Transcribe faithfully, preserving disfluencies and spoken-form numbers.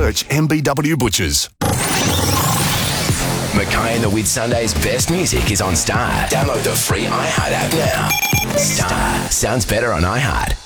search M B W Butchers. Mackay and the Whitsundays' best music is on Star. Download the free iHeart app now. Star sounds better on iHeart.